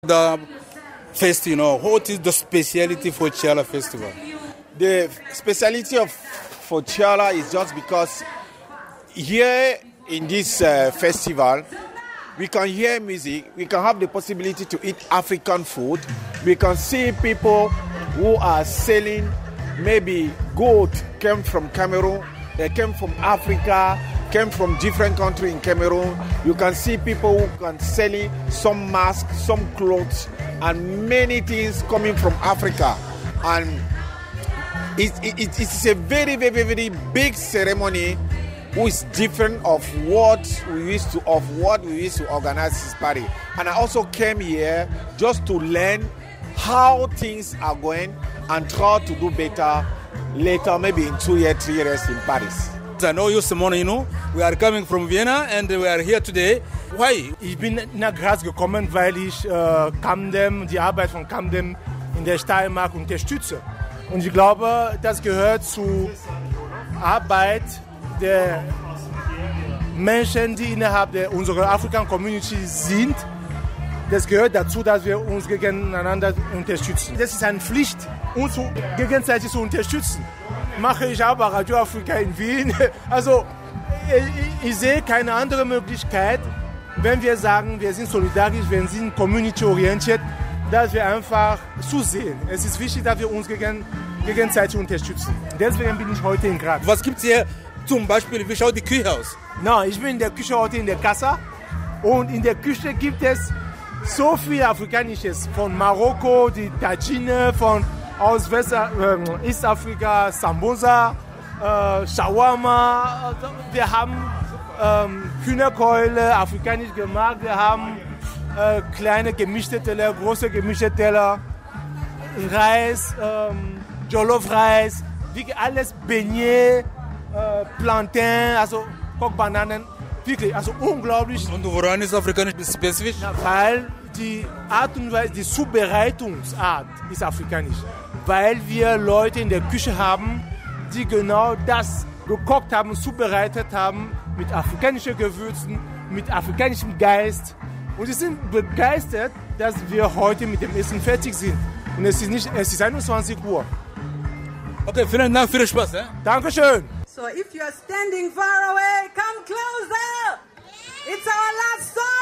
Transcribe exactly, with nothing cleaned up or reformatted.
The fest, you know, what is the speciality for Chiala Festival? The speciality of for Chiala is just because here in this uh, festival, we can hear music, we can have the possibility to eat African food, we can see people who are selling maybe goat came from Cameroon, they came from Africa, came from different countries in Cameroon. You can see people who can sell some masks, some clothes, and many things coming from Africa. And it, it, it's a very, very, very big ceremony who is different of what we used to of what we used to organize this party. And I also came here just to learn how things are going and try to do better later, maybe in two years, three years in Paris. I know you, Simone, you know, we are coming from Vienna and we are here today. Why? Ich bin nach Graz gekommen, weil ich äh, Camden, die Arbeit von Camden in der Steiermark unterstütze. Und ich glaube, das gehört zur Arbeit der Menschen, die innerhalb der, unserer African Community sind. Das gehört dazu, dass wir uns gegeneinander unterstützen. Das ist eine Pflicht, uns gegenseitig zu unterstützen. Mache ich auch bei Radio Afrika in Wien. Also ich, ich sehe keine andere Möglichkeit, wenn wir sagen, wir sind solidarisch, wir sind community-orientiert, dass wir einfach zusehen. Es ist wichtig, dass wir uns gegen, gegenseitig unterstützen. Deswegen bin ich heute in Graz. Was gibt es hier zum Beispiel? Wie schaut die Küche aus? No, ich bin in der Küche heute in der Casa und in der Küche gibt es so viel Afrikanisches. Von Marokko, die Tagine, von aus West, äh, East-Afrika, Sambosa, äh, Shawarma. Wir haben ähm, Hühnerkeule, afrikanisch gemacht. Wir haben äh, kleine gemischte Teller, große gemischte Teller, Reis, ähm, Jollof-Reis, wirklich alles Beignet, äh, Plantain, also Kochbananen. Wirklich, also unglaublich. Und woran ist afrikanisch spezifisch? Ja, weil die Art und Weise, die Zubereitungsart ist afrikanisch. Weil wir Leute in der Küche haben, die genau das gekocht haben, zubereitet haben, mit afrikanischen Gewürzen, mit afrikanischem Geist. Und sie sind begeistert, dass wir heute mit dem Essen fertig sind. Und es ist, nicht, es ist einundzwanzig Uhr. Okay, vielen Dank, viel Spaß. Eh? Dankeschön. So if you're standing far away, come closer. It's our last song.